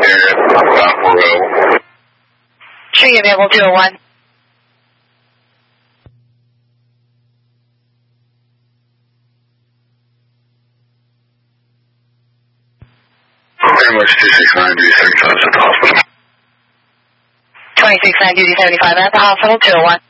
Tree available 201. Ambulance 269, duty 75 at the hospital. 269, duty 75 at the hospital, 201.